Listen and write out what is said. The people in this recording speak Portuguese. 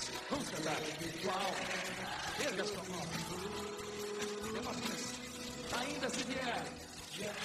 Vamos cantar. Uau. Erga a sua mão. Dê uma vez. Ainda se vier.